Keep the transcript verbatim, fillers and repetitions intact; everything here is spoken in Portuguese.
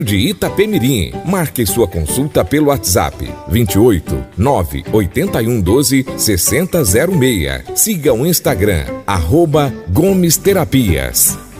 de Itapemirim. Marque sua consulta pelo WhatsApp vinte e oito, nove oitenta e um, doze, sessenta zero seis. Siga o Instagram, arroba Gomes Terapias.